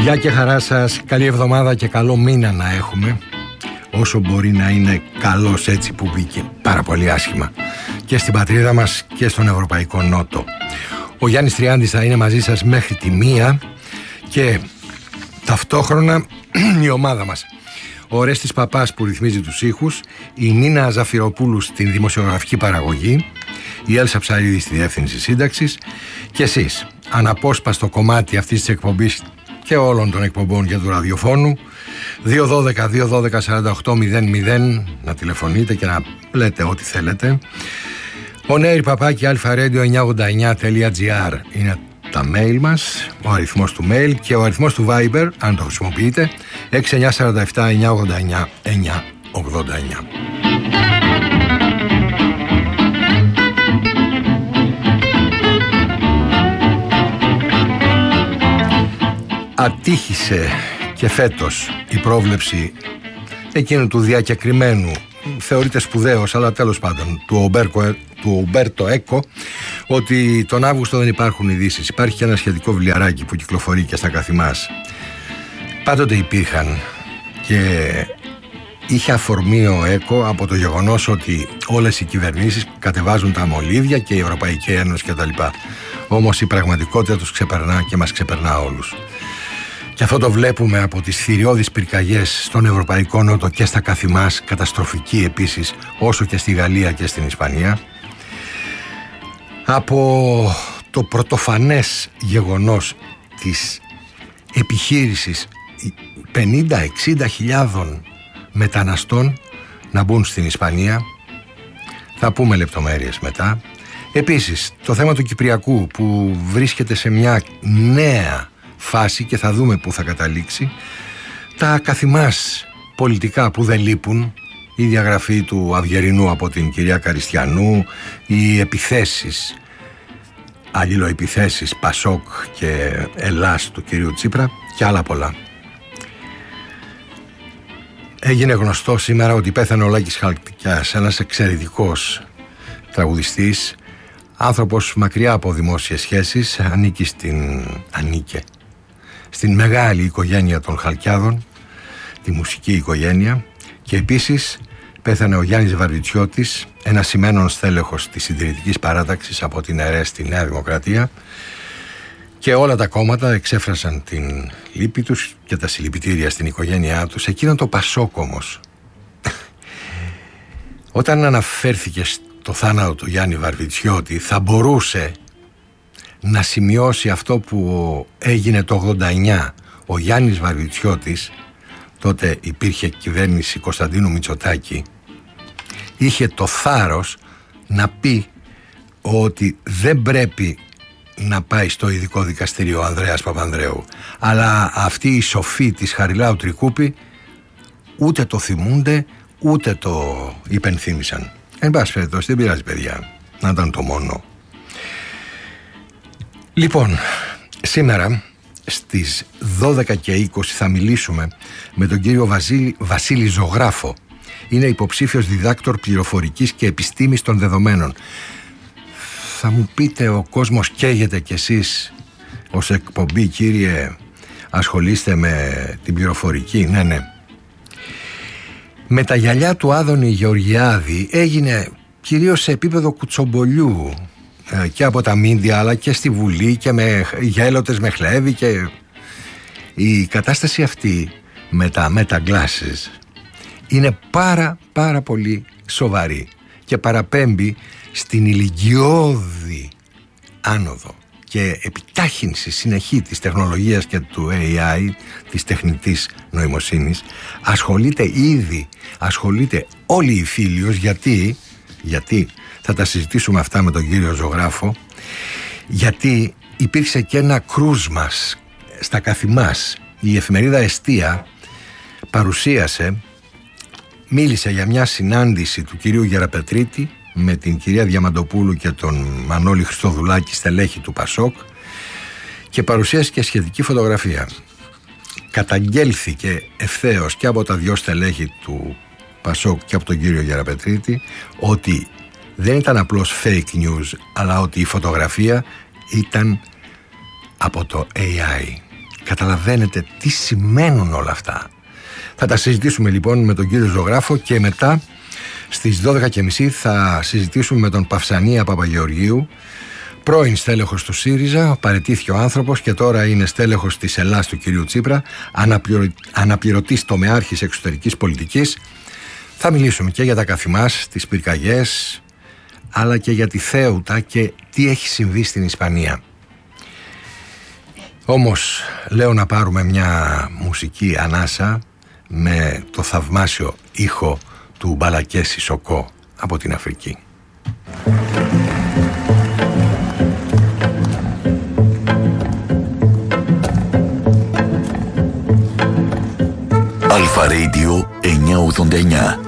Γεια και χαρά σας, καλή εβδομάδα και καλό μήνα να έχουμε. Όσο μπορεί να είναι καλός έτσι που μπήκε πάρα πολύ άσχημα και στην πατρίδα μας και στον Ευρωπαϊκό Νότο. Ο Γιάννης Τριάντης θα είναι μαζί σας μέχρι τη 1 και ταυτόχρονα η ομάδα μας. Ο Ορέστης Παπάς που ρυθμίζει τους ήχους, η Νίνα Ζαφυροπούλου στην δημοσιογραφική παραγωγή, η Έλσα Ψαρίδη στη διεύθυνση σύνταξης και εσείς, αναπόσπαστο κομμάτι αυτής της εκπομπής και όλων των εκπομπών και του ραδιοφώνου. 212-212-4800 να τηλεφωνείτε και να λέτε ό,τι θέλετε. onair@alpha-radio989.gr είναι τα mail μας, ο αριθμός του mail και ο αριθμός του Viber, αν το χρησιμοποιείτε, 6947-989-989. Ατύχησε και φέτος η πρόβλεψη εκείνου του διακεκριμένου, θεωρείται σπουδαίος, αλλά τέλος πάντων, του Ουμπέρτο Έκο, ότι τον Αύγουστο δεν υπάρχουν ειδήσεις. Υπάρχει και ένα σχετικό βιβλιαράκι που κυκλοφορεί και στα καθημάς. Πάντοτε υπήρχαν και είχε αφορμή ο Έκο από το γεγονός ότι όλες οι κυβερνήσεις κατεβάζουν τα μολύβια και η Ευρωπαϊκή Ένωση κτλ. Όμως η πραγματικότητα τους ξεπερνά και μας ξεπερνά όλους. Και αυτό το βλέπουμε από τις θηριώδεις πυρκαγιές στον Ευρωπαϊκό Νότο και στα καθημάς, καταστροφική επίσης, όσο και στη Γαλλία και στην Ισπανία. Από το πρωτοφανές γεγονός της επιχείρησης 50-60 χιλιάδων μεταναστών να μπουν στην Ισπανία, θα πούμε λεπτομέρειες μετά. Επίσης, το θέμα του Κυπριακού που βρίσκεται σε μια νέα φάση και θα δούμε πού θα καταλήξει. Τα καθημάς πολιτικά που δεν λείπουν, η διαγραφή του Αυγερινού από την κυρία Καριστιανού, οι επιθέσεις, αλληλοεπιθέσεις Πασόκ και Ελλάς του κυρίου Τσίπρα και άλλα πολλά. Έγινε γνωστό σήμερα ότι πέθανε ο Λάκης Χαλκιάς, ένας εξαιρετικός τραγουδιστής, άνθρωπος μακριά από δημόσιες σχέσεις, ανήκε στην μεγάλη οικογένεια των Χαλκιάδων, τη μουσική οικογένεια, και επίσης πέθανε ο Γιάννης Βαρβιτσιώτης, ένας σημαίνον στέλεχος της συντηρητικής παράταξης από την ΕΡΕΣ στη Νέα Δημοκρατία, και όλα τα κόμματα εξέφρασαν την λύπη τους και τα συλληπιτήρια στην οικογένειά τους. Εκείνο το Πασόκ όμως, όταν αναφέρθηκε στο θάνατο του Γιάννη Βαρβιτσιώτη, θα μπορούσε να σημειώσει αυτό που έγινε το 89. Ο Γιάννης Βαρβιτσιώτης, τότε υπήρχε κυβέρνηση Κωνσταντίνου Μητσοτάκη, είχε το θάρρος να πει ότι δεν πρέπει να πάει στο ειδικό δικαστήριο ο Ανδρέας Παπανδρέου, αλλά αυτοί οι σοφοί της Χαριλάου Τρικούπη ούτε το θυμούνται ούτε το υπενθύμησαν. Εν πάση περιπτώσει, δεν πειράζει παιδιά, να ήταν το μόνο. Λοιπόν, σήμερα στις 12:20 θα μιλήσουμε με τον κύριο Βασίλη Ζωγράφο. Είναι υποψήφιος διδάκτορ πληροφορικής και επιστήμης των δεδομένων. Θα μου πείτε, ο κόσμος καίγεται κι εσείς ως εκπομπή, κύριε, ασχολείστε με την πληροφορική? Ναι. Με τα γυαλιά του Άδωνη Γεωργιάδη έγινε κυρίως σε επίπεδο κουτσομπολιού και από τα μίντια, αλλά και στη Βουλή, και με γέλοτες με χλέβη, και η κατάσταση αυτή με τα glasses είναι πάρα πολύ σοβαρή και παραπέμπει στην ηλικιώδη άνοδο και επιτάχυνση συνεχή της τεχνολογίας και του AI, της τεχνητής νοημοσύνης. Ασχολείται όλη η Φίλιος, γιατί θα τα συζητήσουμε αυτά με τον κύριο Ζωγράφο, γιατί υπήρξε και ένα κρούσμα στα καθημάς. Η εφημερίδα Εστία μίλησε για μια συνάντηση του κυρίου Γεραπετρίτη με την κυρία Διαμαντοπούλου και τον Μανώλη Χριστοδουλάκη, στελέχη του Πασόκ, και παρουσίασε και σχετική φωτογραφία. Καταγγέλθηκε ευθέως και από τα δυο στελέχη του Πασόκ και από τον κύριο Γεραπετρίτη ότι δεν ήταν απλώς fake news, αλλά ότι η φωτογραφία ήταν από το AI. Καταλαβαίνετε τι σημαίνουν όλα αυτά? Θα τα συζητήσουμε λοιπόν με τον κύριο ζωγράφο και μετά στις 12.30 θα συζητήσουμε με τον Παυσανία Παπαγεωργίου, πρώην στέλεχος του ΣΥΡΙΖΑ, παραιτήθηκε ο άνθρωπος και τώρα είναι στέλεχος της Ελλάς του κυρίου Τσίπρα, αναπληρωτής τομεάρχης εξωτερικής πολιτικής. Θα μιλήσουμε και για τα καθημάς, τις πυρκαγιές, αλλά και για τη Θέουτα και τι έχει συμβεί στην Ισπανία. Όμως λέω να πάρουμε μια μουσική ανάσα με το θαυμάσιο ήχο του Μπαλακέ Σισοκό από την Αφρική. Αλφα Radio 989.